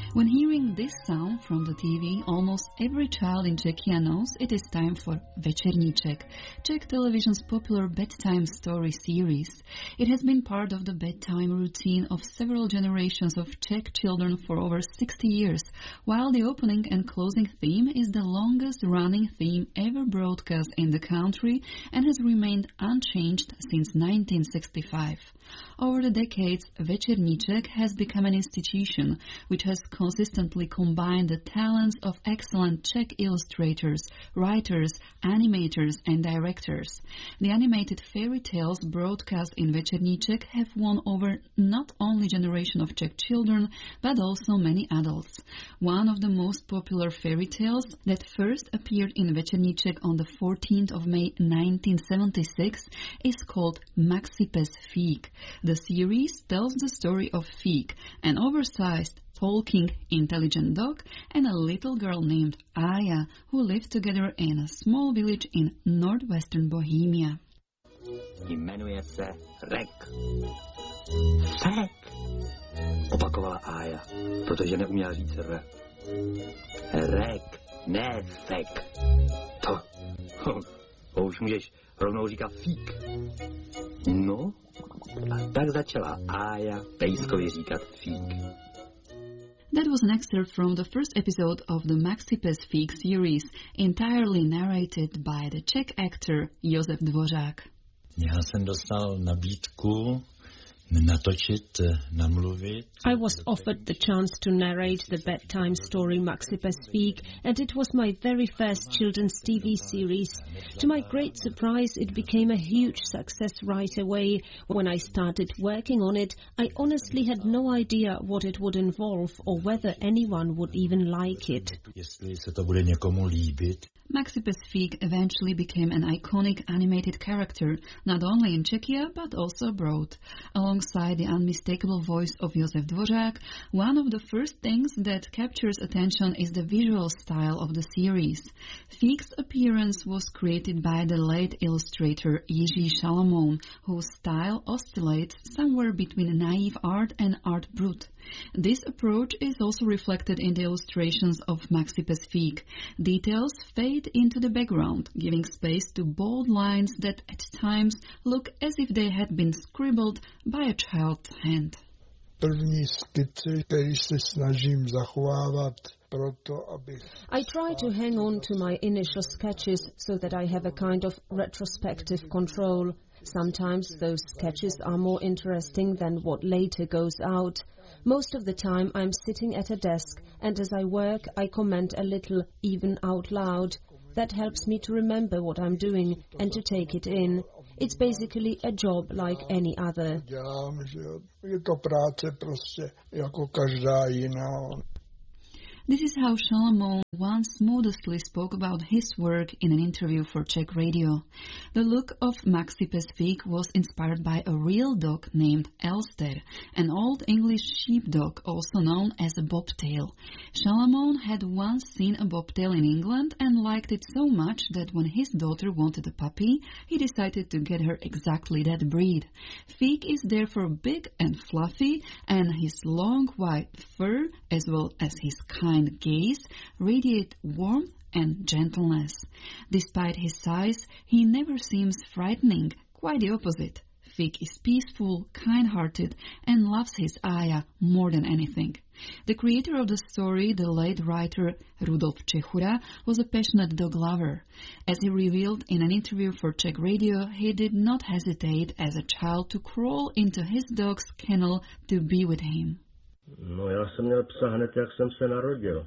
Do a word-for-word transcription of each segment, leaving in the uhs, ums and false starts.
When hearing this sound from the T V, almost every child in Czechia knows it is time for Večerníček, Czech television's popular bedtime story series. It has been part of the bedtime routine of several generations of Czech children for over sixty years, while the opening and closing theme is the longest-running theme ever broadcast in the country and has remained unchanged since nineteen sixty-five. Over the decades, Večerníček has become an institution which has consistently combined the talents of excellent Czech illustrators, writers, animators, and directors. The animated fairy tales broadcast in Večerníček have won over not only generation of Czech children, but also many adults. One of the most popular fairy tales that first appeared in Večerníček on the fourteenth of May nineteen seventy-six is called Maxi Pes Fík. The series tells the story of Fík, an oversized, talking, intelligent dog, and a little girl named Aya, who lived together in a small village in northwestern Bohemia. Jmenuje se Rek. Fek, opakovala Aya, protože neuměla říct R. Rek, ne fek. To, to, to už můžeš rovnou říkat Fík. No, a tak začala Aya pejskovi říkat Fík. That was an excerpt from the first episode of the Maxi Pes Fík series, entirely narrated by the Czech actor Josef Dvořák. Já jsem dostal nabídku natočit, namluvit. I was offered the chance to narrate the bedtime story Maxi Pes Fík, and it was my very first children's T V series. To my great surprise, it became a huge success right away. When I started working on it, I honestly had no idea what it would involve or whether anyone would even like it. Jestli se to bude někomu líbit. Maxi Pes Fík eventually became an iconic animated character, not only in Czechia, but also abroad. Alongside the unmistakable voice of Josef Dvořák, one of the first things that captures attention is the visual style of the series. Fík's appearance was created by the late illustrator Jiří Šalamoun, whose style oscillates somewhere between naive art and art brut. This approach is also reflected in the illustrations of Maxi Pes Fík. Details fade into the background, giving space to bold lines that at times look as if they had been scribbled by a child's hand. První skici, který se snažím zachovávat proto, abych... I try to hang on to my initial sketches so that I have a kind of retrospective control. Sometimes those sketches are more interesting than what later goes out. Most of the time I'm sitting at a desk, and as I work I comment a little, even out loud. That helps me to remember what I'm doing and to take it in. It's basically a job like any other. Dělám, že je to práce prostě jako každá jiná. This is how Šalamoun once modestly spoke about his work in an interview for Czech radio. The look of Maxi Pes Fík was inspired by a real dog named Elster, an old English sheepdog also known as a bobtail. Šalamoun had once seen a bobtail in England and liked it so much that when his daughter wanted a puppy, he decided to get her exactly that breed. Fík is therefore big and fluffy, and his long white fur, as well as his kind gaze, radiate warmth and gentleness. Despite his size, he never seems frightening, quite the opposite. Fík is peaceful, kind-hearted, and loves his Aya more than anything. The creator of the story, the late writer Rudolf Čechura, was a passionate dog lover. As he revealed in an interview for Czech radio, he did not hesitate as a child to crawl into his dog's kennel to be with him. No, já jsem měl psa hned, jak jsem se narodil.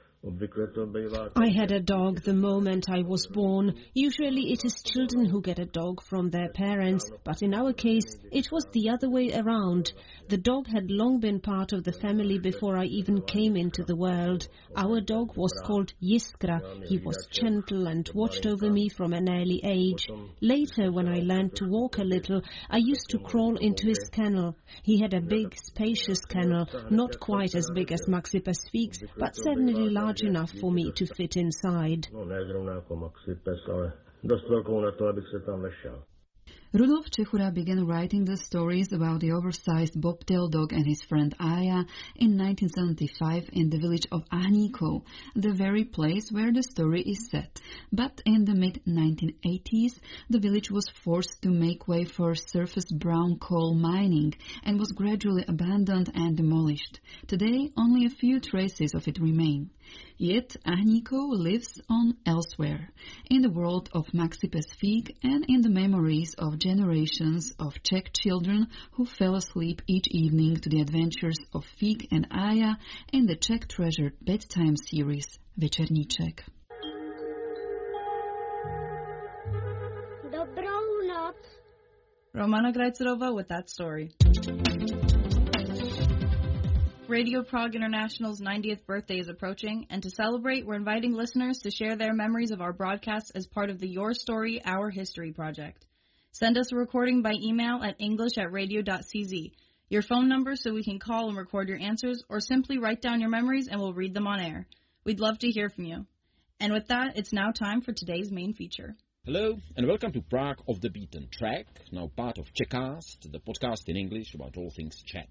I had a dog the moment I was born. Usually it is children who get a dog from their parents, but in our case it was the other way around. The dog had long been part of the family before I even came into the world. Our dog was called Jiskra. He was gentle and watched over me from an early age. Later, when I learned to walk a little, I used to crawl into his kennel. He had a big, spacious kennel, not quite as big as Maxi Pes Fík's, but certainly large enough for me to fit inside. Rudolf Čechura began writing the stories about the oversized bobtail dog and his friend Aya in nineteen seventy-five in the village of Ahníkov, the very place where the story is set. But in the mid nineteen eighties, the village was forced to make way for surface brown coal mining and was gradually abandoned and demolished. Today, only a few traces of it remain. Yet Ahníkov lives on elsewhere, in the world of Maxi Pes-Fík and in the memories of generations of Czech children who fell asleep each evening to the adventures of Fík and Aya in the Czech treasured bedtime series Večerníček. Dobrou noc. Romana Grajcerova with that story. Radio Prague International's ninetieth birthday is approaching, and to celebrate, we're inviting listeners to share their memories of our broadcasts as part of the Your Story, Our History project. Send us a recording by email at english at radio dot c z, your phone number so we can call and record your answers, or simply write down your memories and we'll read them on air. We'd love to hear from you. And with that, it's now time for today's main feature. Hello, and welcome to Prague Off the Beaten Track, now part of Czechcast, the podcast in English about all things Czech.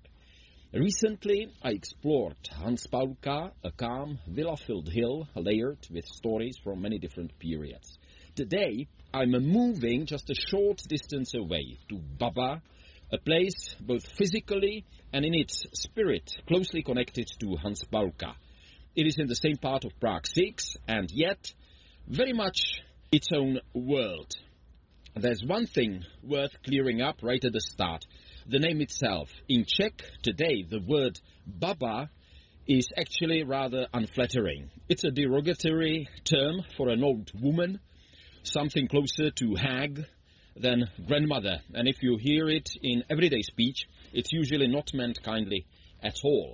Recently, I explored Hanspaulka, a calm, villa-filled hill layered with stories from many different periods. Today, I'm moving just a short distance away to Baba, a place both physically and in its spirit closely connected to Hanspaulka. It is in the same part of Prague six, and yet very much its own world. There's one thing worth clearing up right at the start. The name itself. In Czech today, the word baba is actually rather unflattering. It's a derogatory term for an old woman, something closer to hag than grandmother. And if you hear it in everyday speech, it's usually not meant kindly at all.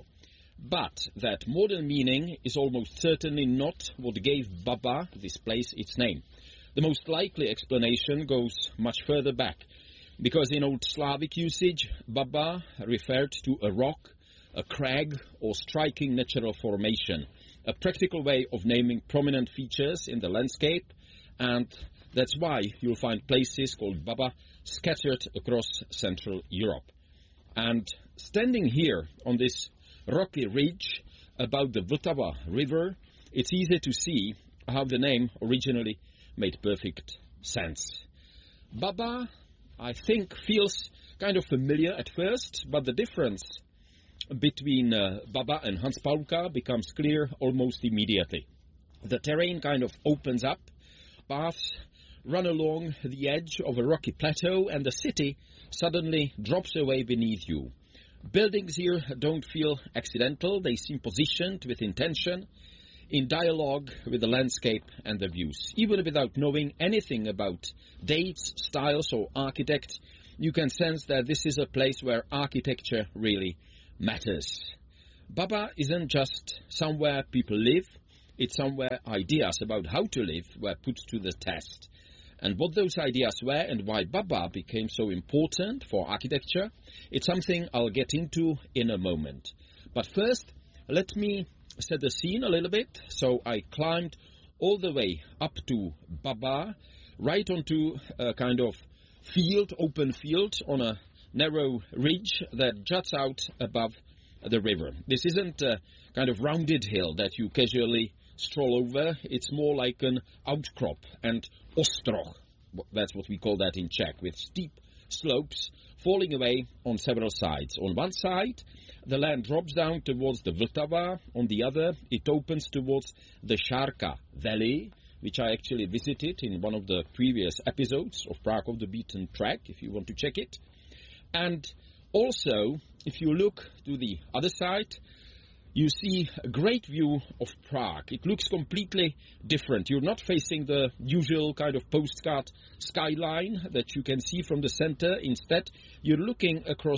But that modern meaning is almost certainly not what gave Baba, this place, its name. The most likely explanation goes much further back. Because in Old Slavic usage, Baba referred to a rock, a crag, or striking natural formation, a practical way of naming prominent features in the landscape, and that's why you'll find places called Baba scattered across Central Europe. And standing here on this rocky ridge above the Vltava River, it's easy to see how the name originally made perfect sense. Baba, I think, feels kind of familiar at first, but the difference between uh, Baba and Hanspaulka becomes clear almost immediately. The terrain kind of opens up, paths run along the edge of a rocky plateau, and the city suddenly drops away beneath you. Buildings here don't feel accidental, they seem positioned with intention, in dialogue with the landscape and the views. Even without knowing anything about dates, styles, or architect, you can sense that this is a place where architecture really matters. Baba isn't just somewhere people live, it's somewhere ideas about how to live were put to the test. And what those ideas were and why Baba became so important for architecture, it's something I'll get into in a moment. But first, let me set the scene a little bit. So I climbed all the way up to Baba, right onto a kind of field, open field on a narrow ridge that juts out above the river. This isn't a kind of rounded hill that you casually stroll over. It's more like an outcrop, and ostroh, that's what we call that in Czech, with steep slopes falling away on several sides. On one side, the land drops down towards the Vltava. On the other, it opens towards the Šárka Valley, which I actually visited in one of the previous episodes of Prague Off the Beaten Track, if you want to check it. And also, if you look to the other side, you see a great view of Prague. It looks completely different. You're not facing the usual kind of postcard skyline that you can see from the center. Instead, you're looking across,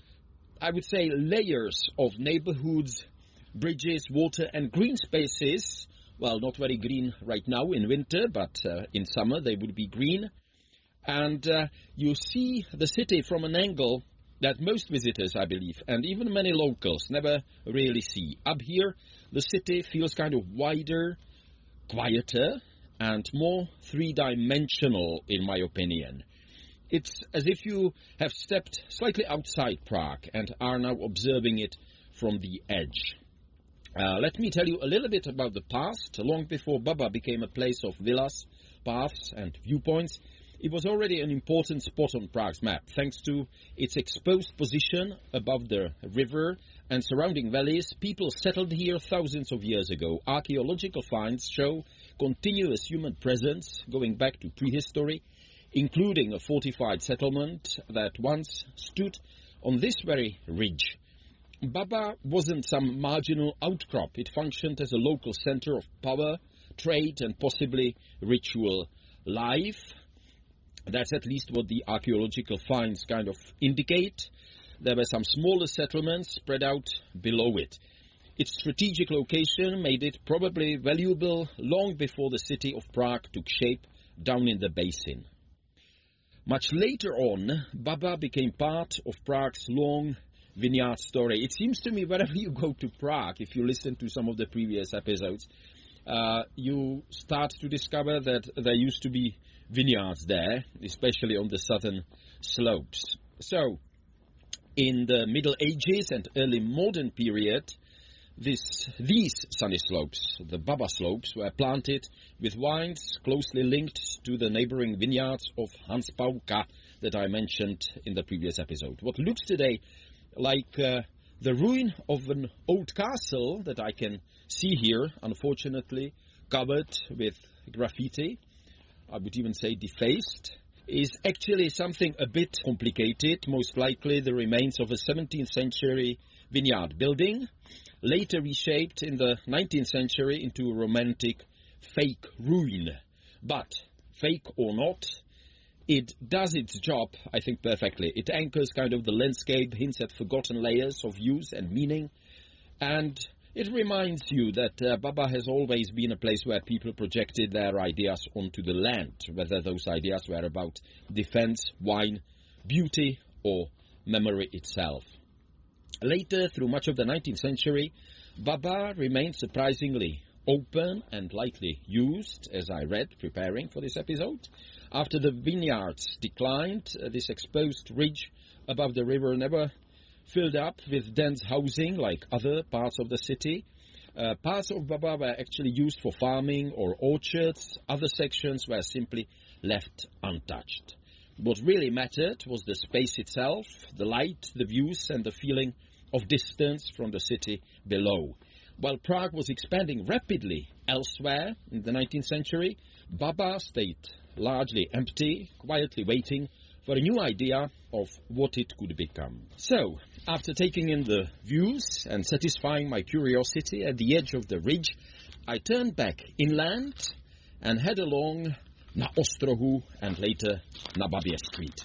I would say, layers of neighborhoods, bridges, water, and green spaces. Well, not very green right now in winter, but uh, in summer they would be green. And uh, you see the city from an angle that most visitors, I believe, and even many locals never really see. Up here, the city feels kind of wider, quieter, and more three-dimensional, in my opinion. It's as if you have stepped slightly outside Prague and are now observing it from the edge. Uh, let me tell you a little bit about the past. Long before Baba became a place of villas, paths and viewpoints, it was already an important spot on Prague's map, thanks to its exposed position above the river and surrounding valleys. People settled here thousands of years ago. Archaeological finds show continuous human presence going back to prehistory, including a fortified settlement that once stood on this very ridge. Baba wasn't some marginal outcrop. It functioned as a local center of power, trade and possibly ritual life. That's at least what the archaeological finds kind of indicate. There were some smaller settlements spread out below it. Its strategic location made it probably valuable long before the city of Prague took shape down in the basin. Much later on, Baba became part of Prague's long vineyard story. It seems to me wherever you go to Prague, if you listen to some of the previous episodes, uh, you start to discover that there used to be vineyards there, especially on the southern slopes. So, in the Middle Ages and early modern period, this, these sunny slopes, the Baba slopes, were planted with vines closely linked to the neighboring vineyards of Hans Paulka that I mentioned in the previous episode. What looks today like uh, the ruin of an old castle that I can see here, unfortunately covered with graffiti, I would even say defaced, is actually something a bit complicated, most likely the remains of a seventeenth century vineyard building, later reshaped in the nineteenth century into a romantic fake ruin. But, fake or not, it does its job, I think, perfectly. It anchors kind of the landscape, hints at forgotten layers of use and meaning, and it reminds you that uh, Baba has always been a place where people projected their ideas onto the land, whether those ideas were about defense, wine, beauty, or memory itself. Later, through much of the nineteenth century, Baba remained surprisingly open and lightly used, as I read preparing for this episode. After the vineyards declined, uh, this exposed ridge above the river never filled up with dense housing like other parts of the city. Uh, parts of Baba were actually used for farming or orchards. Other sections were simply left untouched. What really mattered was the space itself, the light, the views, and the feeling of distance from the city below. While Prague was expanding rapidly elsewhere in the nineteenth century, Baba stayed largely empty, quietly waiting for a new idea of what it could become. So, after taking in the views and satisfying my curiosity at the edge of the ridge, I turned back inland and head along Na Ostrohu and later Na Babě Street.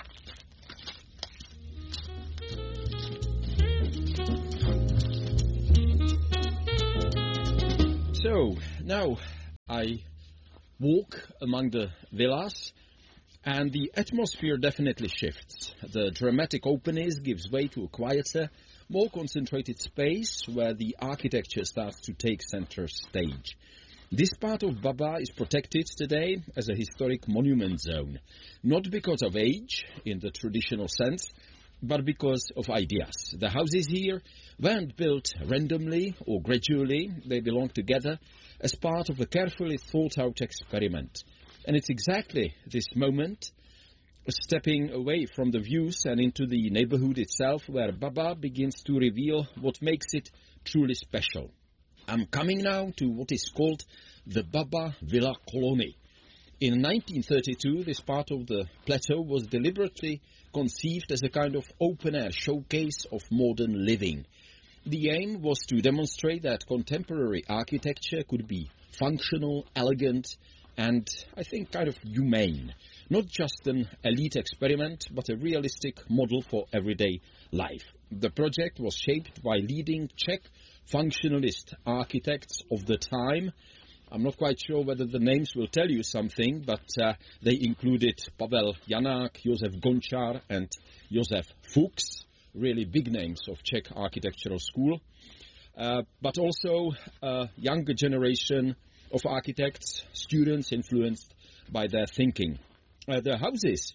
So, now I walk among the villas, and the atmosphere definitely shifts. The dramatic openness gives way to a quieter, more concentrated space where the architecture starts to take center stage. This part of Baba is protected today as a historic monument zone, not because of age in the traditional sense, but because of ideas. The houses here weren't built randomly or gradually. They belong together as part of a carefully thought-out experiment. And it's exactly this moment, stepping away from the views and into the neighborhood itself, where Baba begins to reveal what makes it truly special. I'm coming now to what is called the Baba Villa Colony. In nineteen thirty-two, this part of the plateau was deliberately conceived as a kind of open-air showcase of modern living. The aim was to demonstrate that contemporary architecture could be functional, elegant, and I think kind of humane. Not just an elite experiment, but a realistic model for everyday life. The project was shaped by leading Czech functionalist architects of the time. I'm not quite sure whether the names will tell you something, but uh, they included Pavel Janák, Josef Gončar, and Josef Fuchs, really big names of Czech architectural school, uh, but also a younger generation of architects, students influenced by their thinking. Uh, the houses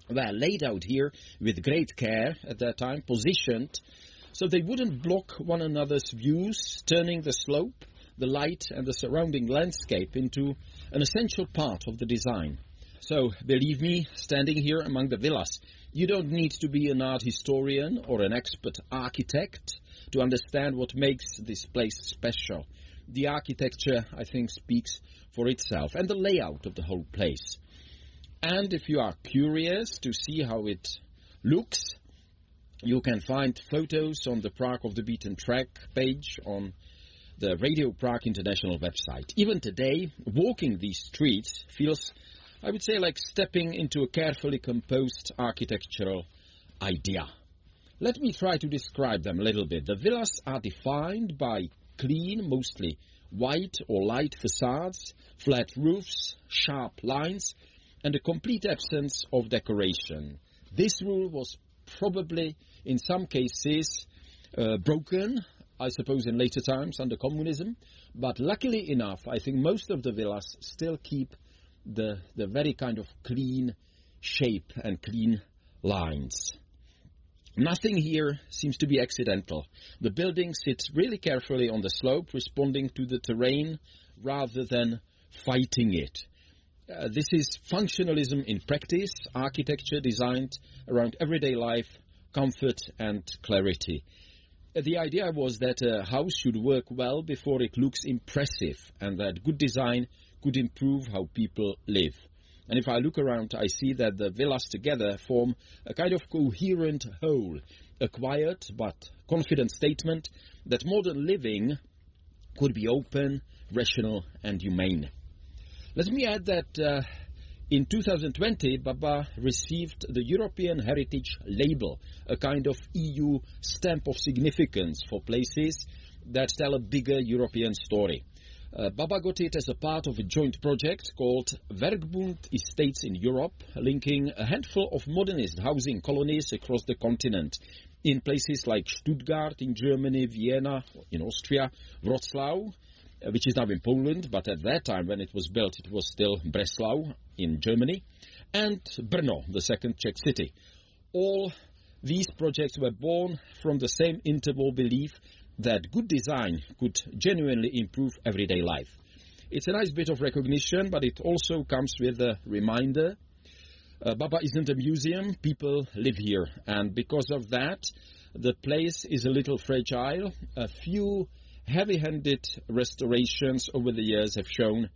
were laid out here with great care at that time, positioned so they wouldn't block one another's views, turning the slope, the light and the surrounding landscape into an essential part of the design. So, believe me, standing here among the villas, you don't need to be an art historian or an expert architect to understand what makes this place special. The architecture, I think, speaks for itself, and the layout of the whole place. And if you are curious to see how it looks, you can find photos on the Prague Off the Beaten Track page on the Radio Prague International website. Even today, walking these streets feels, I would say, like stepping into a carefully composed architectural idea. Let me try to describe them a little bit. The villas are defined by clean, mostly white or light facades, flat roofs, sharp lines, and a complete absence of decoration. This rule was probably, in some cases, uh, broken, I suppose, in later times under communism, but luckily enough, I think most of the villas still keep the, the very kind of clean shape and clean lines. Nothing here seems to be accidental. The building sits really carefully on the slope, responding to the terrain rather than fighting it. Uh, this is functionalism in practice, architecture designed around everyday life, comfort and clarity. Uh, the idea was that a house should work well before it looks impressive, and that good design could improve how people live. And if I look around, I see that the villas together form a kind of coherent whole, a quiet but confident statement that modern living could be open, rational and humane. Let me add that uh, in two thousand twenty, Baba received the European Heritage Label, a kind of E U stamp of significance for places that tell a bigger European story. Uh, Baba got it as a part of a joint project called Werkbund Estates in Europe, linking a handful of modernist housing colonies across the continent in places like Stuttgart in Germany, Vienna in Austria, Wrocław, uh, which is now in Poland, but at that time when it was built it was still Breslau in Germany, and Brno, the second Czech city. All these projects were born from the same interval belief that good design could genuinely improve everyday life. It's a nice bit of recognition, but it also comes with a reminder. Uh, Baba isn't a museum, people live here, and because of that, the place is a little fragile. A few heavy-handed restorations over the years have shown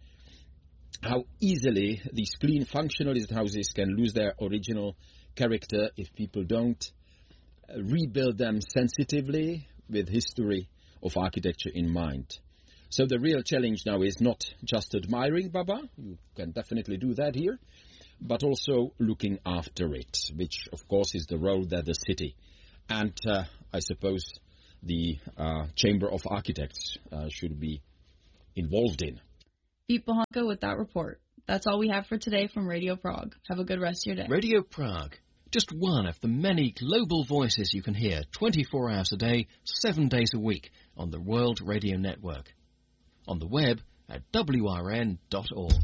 how easily these clean functionalist houses can lose their original character if people don't rebuild them sensitively, with history of architecture in mind. So the real challenge now is not just admiring Baba, you can definitely do that here, but also looking after it, which of course is the role that the city and uh, I suppose the uh, Chamber of Architects uh, should be involved in. Pete Bohanka with that report. That's all we have for today from Radio Prague. Have a good rest of your day. Radio Prague. Just one of the many global voices you can hear twenty-four hours a day, seven days a week on the World Radio Network. On the web at w r n dot org.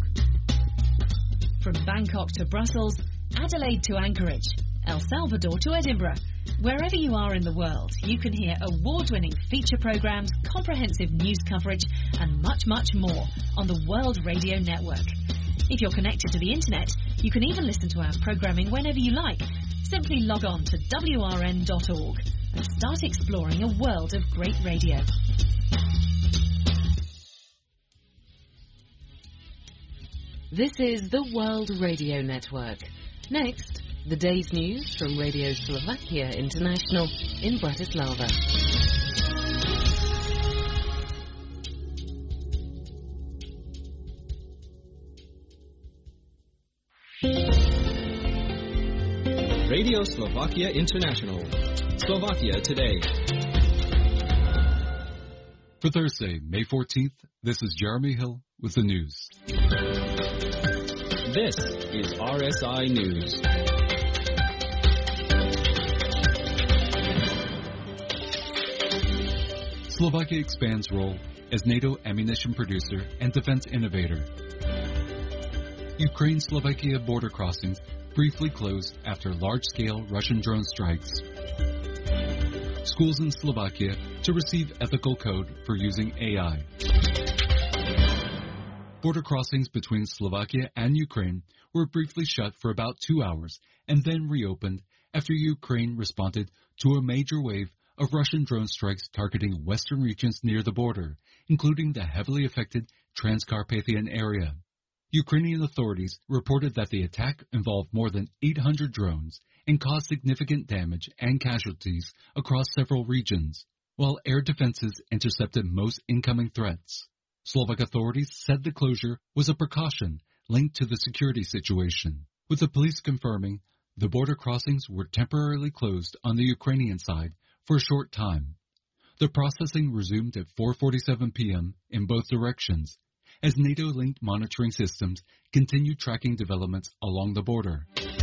From Bangkok to Brussels, Adelaide to Anchorage, El Salvador to Edinburgh. Wherever you are in the world, you can hear award-winning feature programs, comprehensive news coverage, and much, much more on the World Radio Network. If you're connected to the internet, you can even listen to our programming whenever you like. Simply log on to w r n dot org and start exploring a world of great radio. This is the World Radio Network. Next, the day's news from Radio Slovakia International in Bratislava. Radio Slovakia International. Slovakia Today. For Thursday, May fourteenth, this is Jeremy Hill with the news. This is R S I News. Slovakia expands role as NATO ammunition producer and defense innovator. Ukraine-Slovakia border crossings briefly closed after large-scale Russian drone strikes. Schools in Slovakia to receive ethical code for using A I. Border crossings between Slovakia and Ukraine were briefly shut for about two hours and then reopened after Ukraine responded to a major wave of Russian drone strikes targeting western regions near the border, including the heavily affected Transcarpathian area. Ukrainian authorities reported that the attack involved more than eight hundred drones and caused significant damage and casualties across several regions, while air defenses intercepted most incoming threats. Slovak authorities said the closure was a precaution linked to the security situation, with the police confirming the border crossings were temporarily closed on the Ukrainian side for a short time. The processing resumed at four forty-seven p.m. in both directions, as NATO-linked monitoring systems continue tracking developments along the border.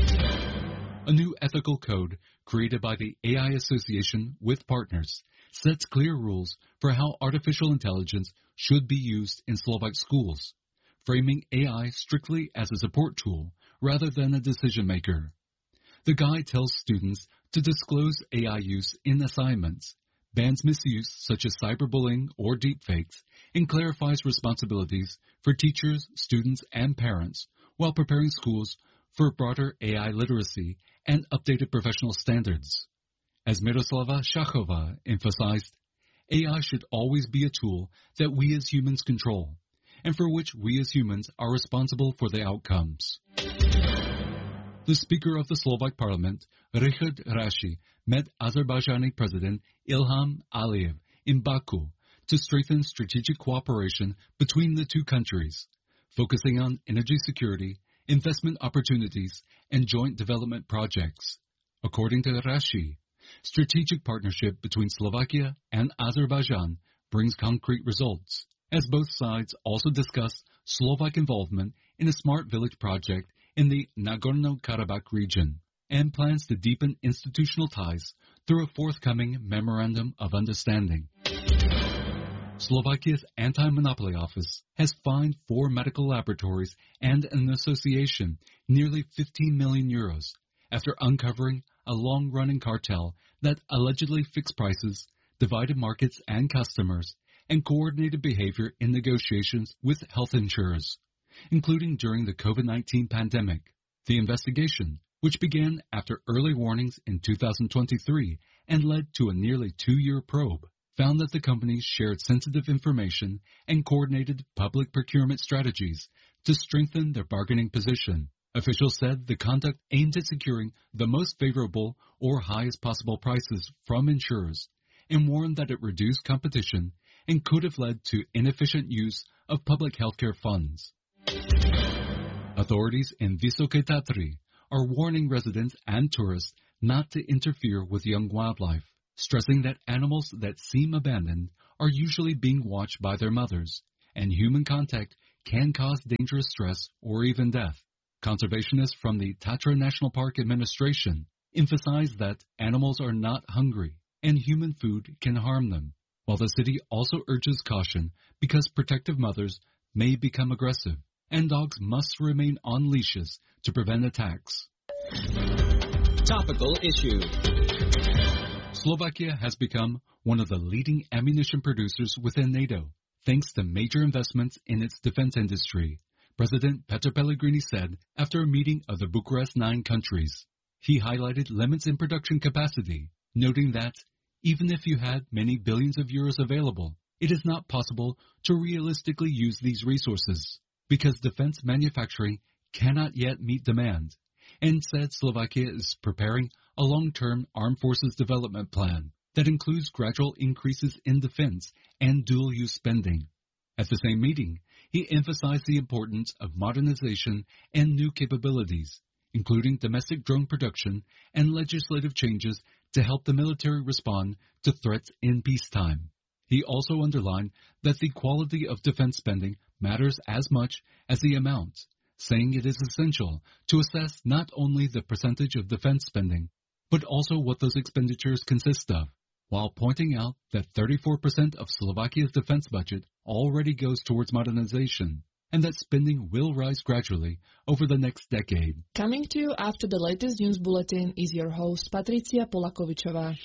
A new ethical code created by the A I Association with partners sets clear rules for how artificial intelligence should be used in Slovak schools, framing A I strictly as a support tool rather than a decision maker. The guide tells students to disclose A I use in assignments, bans misuse such as cyberbullying or deepfakes, and clarifies responsibilities for teachers, students, and parents while preparing schools for broader A I literacy and updated professional standards. As Miroslava Shachova emphasized, A I should always be a tool that we as humans control, and for which we as humans are responsible for the outcomes. The Speaker of the Slovak Parliament, Richard Raši, met Azerbaijani President Ilham Aliyev in Baku to strengthen strategic cooperation between the two countries, focusing on energy security, investment opportunities, and joint development projects. According to Raši, strategic partnership between Slovakia and Azerbaijan brings concrete results, as both sides also discussed Slovak involvement in a smart village project in the Nagorno-Karabakh region, and plans to deepen institutional ties through a forthcoming Memorandum of Understanding. Slovakia's Anti-Monopoly Office has fined four medical laboratories and an association nearly fifteen million euros after uncovering a long-running cartel that allegedly fixed prices, divided markets and customers, and coordinated behavior in negotiations with health insurers, including during the COVID nineteen pandemic. The investigation, which began after early warnings in two thousand twenty-three and led to a nearly two-year probe, found that the companies shared sensitive information and coordinated public procurement strategies to strengthen their bargaining position. Officials said the conduct aimed at securing the most favorable or highest possible prices from insurers, and warned that it reduced competition and could have led to inefficient use of public healthcare funds. Authorities in Vysoké Tatry are warning residents and tourists not to interfere with young wildlife, stressing that animals that seem abandoned are usually being watched by their mothers, and human contact can cause dangerous stress or even death. Conservationists from the Tatra National Park Administration emphasize that animals are not hungry and human food can harm them, while the city also urges caution because protective mothers may become aggressive, and dogs must remain on leashes to prevent attacks. Topical issue. Slovakia has become one of the leading ammunition producers within NATO, thanks to major investments in its defense industry, President Petr Pellegrini said after a meeting of the Bucharest Nine countries. He highlighted limits in production capacity, noting that even if you had many billions of euros available, it is not possible to realistically use these resources, because defense manufacturing cannot yet meet demand, and said Slovakia is preparing a long-term armed forces development plan that includes gradual increases in defense and dual-use spending. At the same meeting, he emphasized the importance of modernization and new capabilities, including domestic drone production and legislative changes to help the military respond to threats in peacetime. He also underlined that the quality of defense spending matters as much as the amount, saying it is essential to assess not only the percentage of defense spending, but also what those expenditures consist of, while pointing out that thirty-four percent of Slovakia's defense budget already goes towards modernization. and that spending will rise gradually over the next decade. Coming to you after the latest news bulletin is your host Patricia Polakovičová.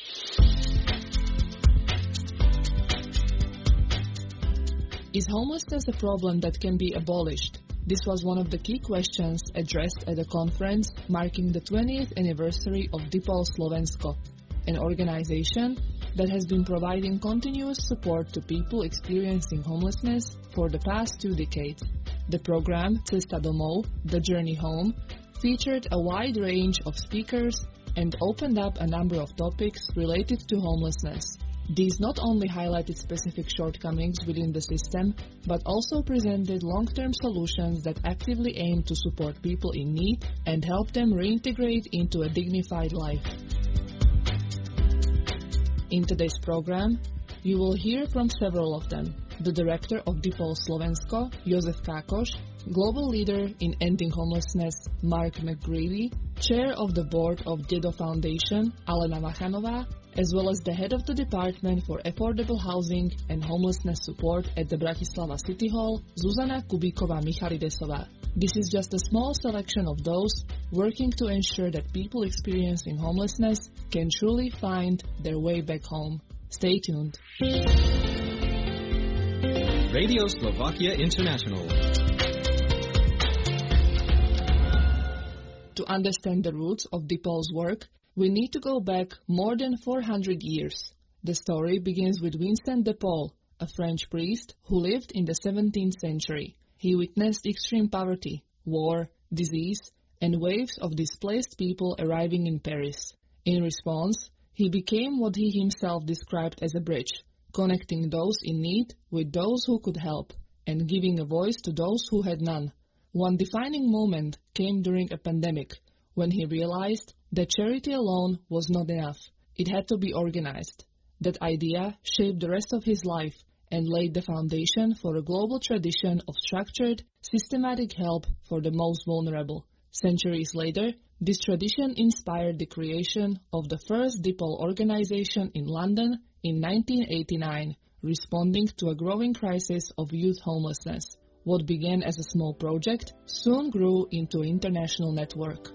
Is homelessness a problem that can be abolished? This was one of the key questions addressed at a conference marking the twentieth anniversary of Dipol Slovensko, an organization that has been providing continuous support to people experiencing homelessness for the past two decades. The program, Cesta domov, The Journey Home, featured a wide range of speakers and opened up a number of topics related to homelessness. These not only highlighted specific shortcomings within the system, but also presented long-term solutions that actively aim to support people in need and help them reintegrate into a dignified life. In today's program, you will hear from several of them. The director of Dipol Slovensko, Jozef Kákoš, global leader in ending homelessness, Mark McGreevy, chair of the board of Dedo Foundation, Alena Vachanová, as well as the head of the Department for Affordable Housing and Homelessness Support at the Bratislava City Hall, Zuzana Kubíková-Michalidesová. This is just a small selection of those working to ensure that people experiencing homelessness can truly find their way back home. Stay tuned. Radio Slovakia International. To understand the roots of Dipol's work, we need to go back more than four hundred years. The story begins with Vincent de Paul, a French priest who lived in the seventeenth century. He witnessed extreme poverty, war, disease, and waves of displaced people arriving in Paris. In response, he became what he himself described as a bridge, connecting those in need with those who could help, and giving a voice to those who had none. One defining moment came during a pandemic, when he realized that charity alone was not enough. It had to be organized. That idea shaped the rest of his life and laid the foundation for a global tradition of structured, systematic help for the most vulnerable. Centuries later, this tradition inspired the creation of the first Dipol organization in London in nineteen eighty-nine, responding to a growing crisis of youth homelessness. What began as a small project soon grew into an international network.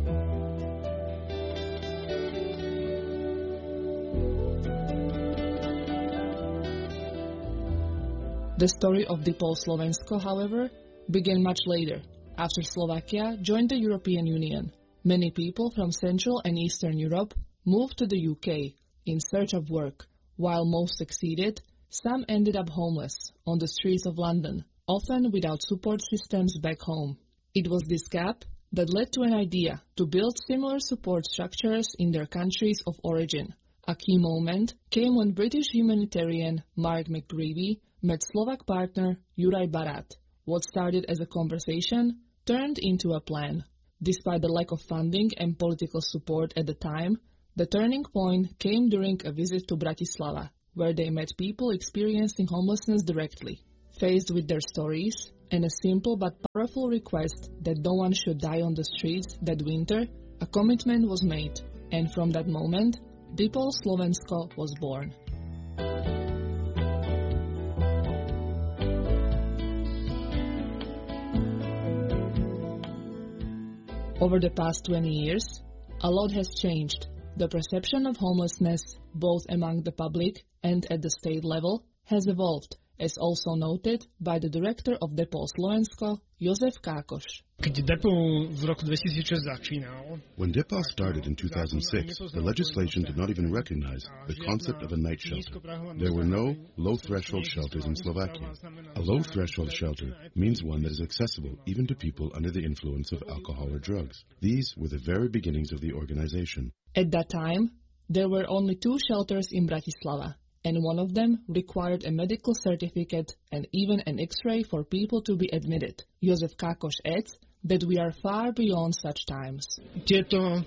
The story of Dipol Slovensko, however, began much later, after Slovakia joined the European Union. Many people from Central and Eastern Europe moved to the U K in search of work. While most succeeded, some ended up homeless on the streets of London, often without support systems back home. It was this gap that led to an idea to build similar support structures in their countries of origin. A key moment came when British humanitarian Mark McGreevy met Slovak partner Juraj Barát. What started as a conversation turned into a plan. Despite the lack of funding and political support at the time, the turning point came during a visit to Bratislava, where they met people experiencing homelessness directly. Faced with their stories and a simple but powerful request that no one should die on the streets that winter, a commitment was made, and from that moment, Dipol Slovensko was born. Over the past twenty years, a lot has changed. The perception of homelessness, both among the public and at the state level, has evolved, as also noted by the director of Dipol Slovensko, Jozef Kákoš. When Dipol started in two thousand six, the legislation did not even recognize the concept of a night shelter. There were no low-threshold shelters in Slovakia. A low-threshold shelter means one that is accessible even to people under the influence of alcohol or drugs. These were the very beginnings of the organization. At that time, there were only two shelters in Bratislava, and one of them required a medical certificate and even an X-ray for people to be admitted. Jozef Kákoš adds that we are far beyond such times. Over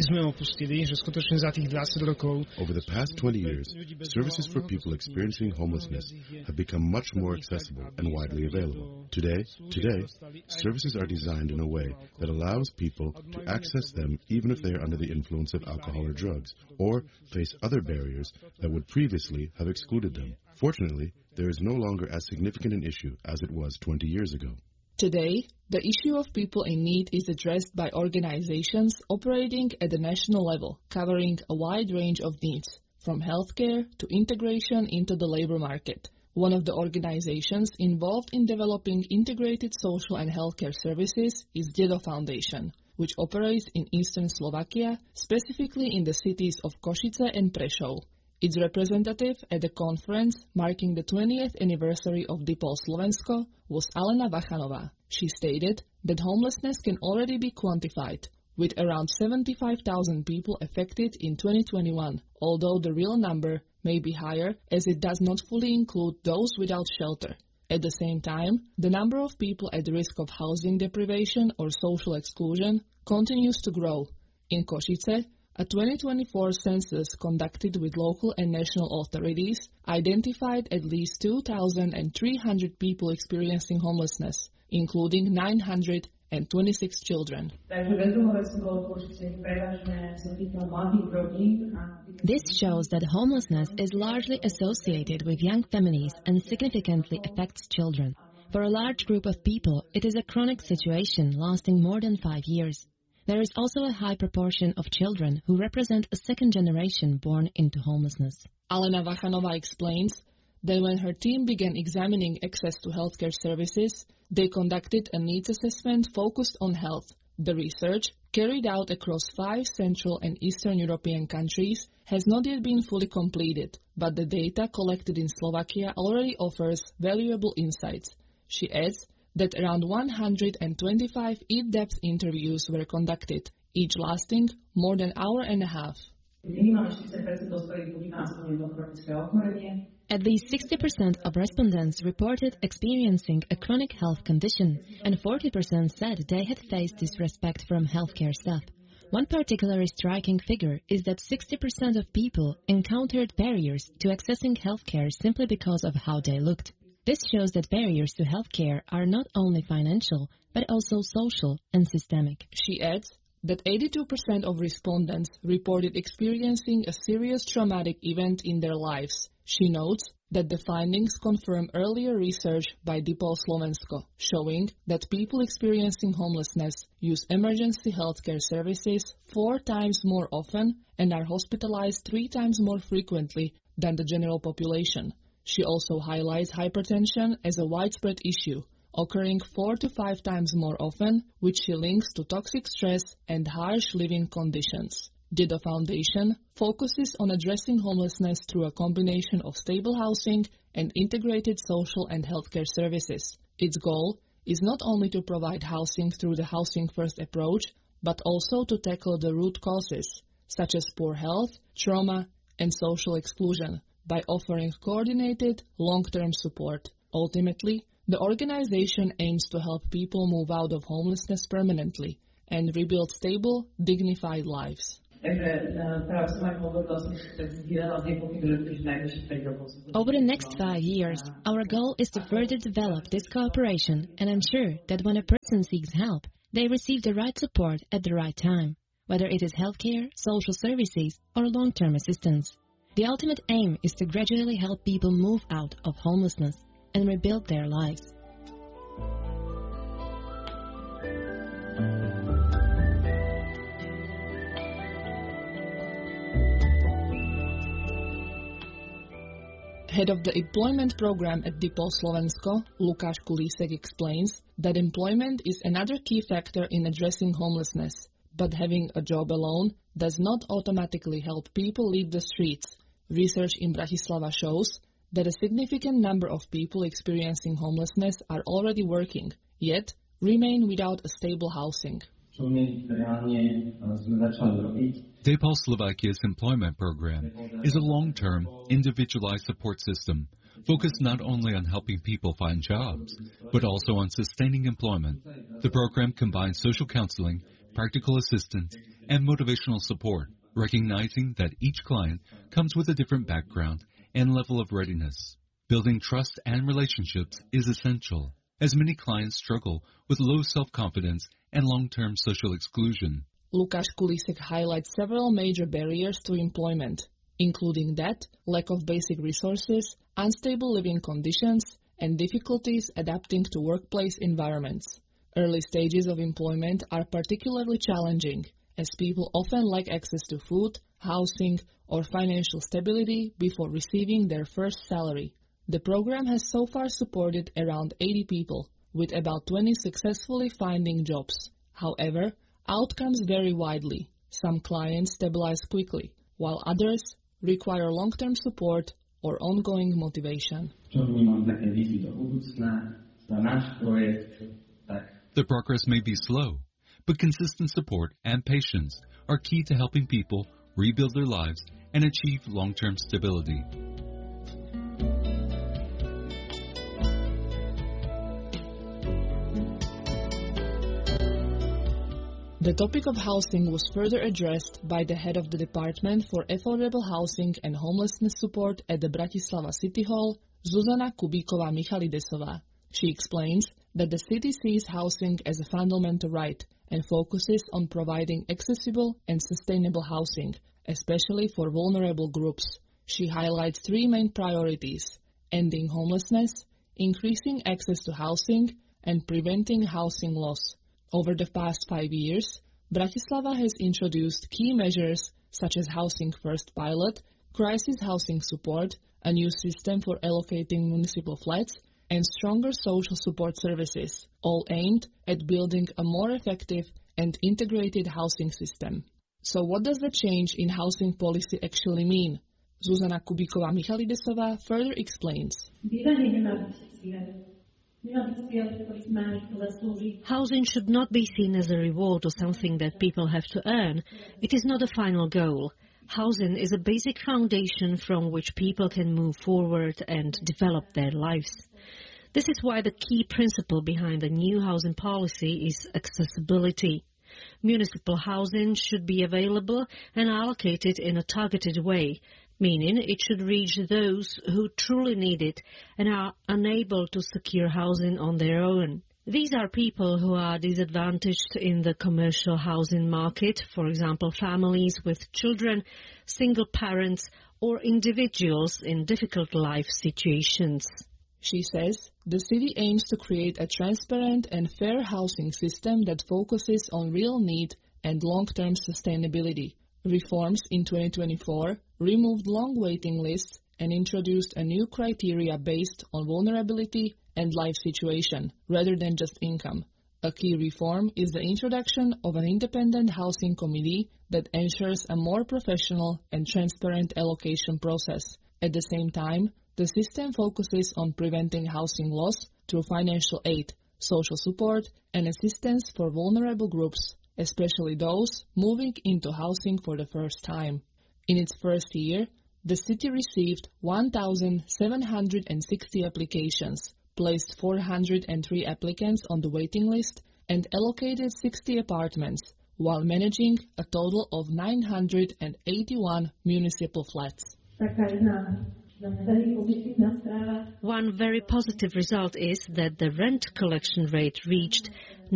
the past twenty years, services for people experiencing homelessness have become much more accessible and widely available. Today, today, services are designed in a way that allows people to access them even if they are under the influence of alcohol or drugs, or face other barriers that would previously have excluded them. Fortunately, there is no longer as significant an issue as it was twenty years ago. Today, the issue of people in need is addressed by organizations operating at the national level, covering a wide range of needs, from healthcare to integration into the labor market. One of the organizations involved in developing integrated social and healthcare services is Dedo Foundation, which operates in eastern Slovakia, specifically in the cities of Košice and Prešov. Its representative at the conference marking the twentieth anniversary of DIPOL Slovensko was Alena Vachanová. She stated that homelessness can already be quantified, with around seventy-five thousand people affected in twenty twenty-one, although the real number may be higher as it does not fully include those without shelter. At the same time, the number of people at risk of housing deprivation or social exclusion continues to grow. In Košice, a twenty twenty-four census conducted with local and national authorities identified at least two thousand three hundred people experiencing homelessness, including nine hundred twenty-six children. This shows that homelessness is largely associated with young families and significantly affects children. For a large group of people, it is a chronic situation lasting more than five years. There is also a high proportion of children who represent a second generation born into homelessness. Alena Vachanová explains that when her team began examining access to healthcare services, they conducted a needs assessment focused on health. The research, carried out across five Central and Eastern European countries, has not yet been fully completed, but the data collected in Slovakia already offers valuable insights. She adds that around one hundred twenty-five in-depth interviews were conducted, each lasting more than an hour and a half. At least sixty percent of respondents reported experiencing a chronic health condition, and forty percent said they had faced disrespect from healthcare staff. One particularly striking figure is that sixty percent of people encountered barriers to accessing healthcare simply because of how they looked. This shows that barriers to healthcare are not only financial, but also social and systemic. She adds that eighty-two percent of respondents reported experiencing a serious traumatic event in their lives. She notes that the findings confirm earlier research by DIPOL Slovensko, showing that people experiencing homelessness use emergency healthcare services four times more often and are hospitalized three times more frequently than the general population. She also highlights hypertension as a widespread issue, occurring four to five times more often, which she links to toxic stress and harsh living conditions. Dedo Foundation focuses on addressing homelessness through a combination of stable housing and integrated social and healthcare services. Its goal is not only to provide housing through the Housing First approach, but also to tackle the root causes, such as poor health, trauma, and social exclusion, by offering coordinated, long-term support. Ultimately, the organization aims to help people move out of homelessness permanently and rebuild stable, dignified lives. Over the next five years, our goal is to further develop this cooperation and ensure that when a person seeks help, they receive the right support at the right time, whether it is healthcare, social services, or long-term assistance. The ultimate aim is to gradually help people move out of homelessness and rebuild their lives. Head of the employment program at DIPOL Slovensko, Lukáš Kulísek, explains that employment is another key factor in addressing homelessness, but having a job alone does not automatically help people leave the streets. Research in Bratislava shows that a significant number of people experiencing homelessness are already working, yet remain without a stable housing. DIPOL Slovakia's employment program is a long-term, individualized support system focused not only on helping people find jobs, but also on sustaining employment. The program combines social counseling, practical assistance, and motivational support, recognizing that each client comes with a different background and level of readiness. Building trust and relationships is essential, as many clients struggle with low self-confidence and long-term social exclusion. Lukáš Kulísek highlights several major barriers to employment, including that, lack of basic resources, unstable living conditions, and difficulties adapting to workplace environments. Early stages of employment are particularly challenging, as people often lack access to food, housing, or financial stability before receiving their first salary. The program has so far supported around eighty people, with about twenty successfully finding jobs. However, outcomes vary widely. Some clients stabilize quickly, while others require long-term support or ongoing motivation. The progress may be slow, but consistent support and patience are key to helping people rebuild their lives and achieve long-term stability. The topic of housing was further addressed by the head of the Department for Affordable Housing and Homelessness Support at the Bratislava City Hall, Zuzana Kubíková-Michalidesová. She explains that the city sees housing as a fundamental right and focuses on providing accessible and sustainable housing, especially for vulnerable groups. She highlights three main priorities: ending homelessness, increasing access to housing, and preventing housing loss. Over the past five years, Bratislava has introduced key measures such as Housing First pilot, crisis housing support, a new system for allocating municipal flats, and stronger social support services, all aimed at building a more effective and integrated housing system. So what does the change in housing policy actually mean? Zuzana Kubíková-Michalidesová further explains. Housing should not be seen as a reward or something that people have to earn. It is not a final goal. Housing is a basic foundation from which people can move forward and develop their lives. This is why the key principle behind the new housing policy is accessibility. Municipal housing should be available and allocated in a targeted way, meaning it should reach those who truly need it and are unable to secure housing on their own. These are people who are disadvantaged in the commercial housing market, for example, families with children, single parents, or individuals in difficult life situations. She says the city aims to create a transparent and fair housing system that focuses on real need and long-term sustainability. Reforms in twenty twenty-four removed long waiting lists and introduced a new criteria based on vulnerability and life situation, rather than just income. A key reform is the introduction of an independent housing committee that ensures a more professional and transparent allocation process. At the same time, the system focuses on preventing housing loss through financial aid, social support, and assistance for vulnerable groups, especially those moving into housing for the first time. In its first year, the city received one thousand seven hundred sixty applications, placed four hundred three applicants on the waiting list, and allocated sixty apartments, while managing a total of nine hundred eighty-one municipal flats. One very positive result is that the rent collection rate reached